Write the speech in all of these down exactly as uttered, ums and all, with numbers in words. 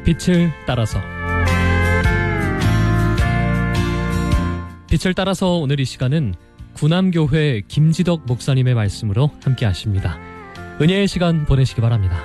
빛을 따라서. 빛을 따라서 오늘 이 시간은 구남교회 김지덕 목사님의 말씀으로 함께 하십니다. 은혜의 시간 보내시기 바랍니다.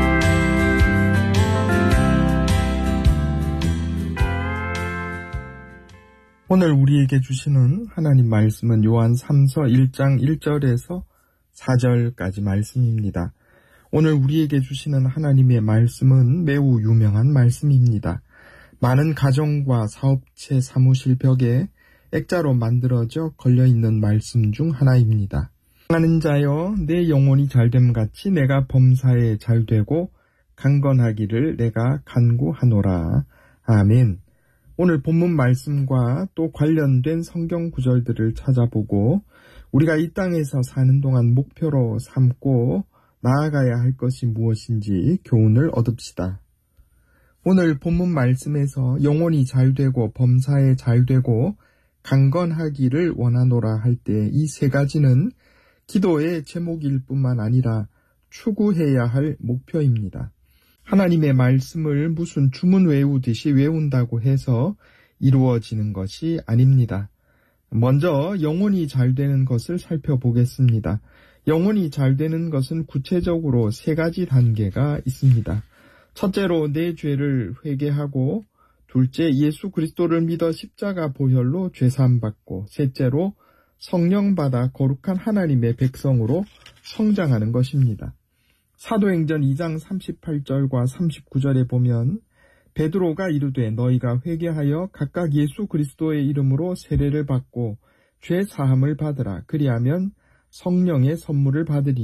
오늘 우리에게 주시는 하나님 말씀은 요한 삼 서 일 장 일 절에서 사 절까지 말씀입니다. 오늘 우리에게 주시는 하나님의 말씀은 매우 유명한 말씀입니다. 많은 가정과 사업체 사무실 벽에 액자로 만들어져 걸려있는 말씀 중 하나입니다. 사랑하는 자여, 내 영혼이 잘됨같이 내가 범사에 잘되고 강건하기를 내가 간구하노라. 아멘. 오늘 본문 말씀과 또 관련된 성경 구절들을 찾아보고 우리가 이 땅에서 사는 동안 목표로 삼고 나아가야 할 것이 무엇인지 교훈을 얻읍시다. 오늘 본문 말씀에서 영혼이 잘되고 범사에 잘되고 강건하기를 원하노라 할 때 이 세 가지는 기도의 제목일 뿐만 아니라 추구해야 할 목표입니다. 하나님의 말씀을 무슨 주문 외우듯이 외운다고 해서 이루어지는 것이 아닙니다. 먼저 영혼이 잘 되는 것을 살펴보겠습니다. 영혼이 잘 되는 것은 구체적으로 세 가지 단계가 있습니다. 첫째로 내 죄를 회개하고, 둘째 예수 그리스도를 믿어 십자가 보혈로 죄사함 받고, 셋째로 성령 받아 거룩한 하나님의 백성으로 성장하는 것입니다. 사도행전 이 장 삼십팔 절과 삼십구 절에 보면 베드로가 이르되 너희가 회개하여 각각 예수 그리스도의 이름으로 세례를 받고 죄 사함을 받으라. 그리하면 성령의 선물을 받으리니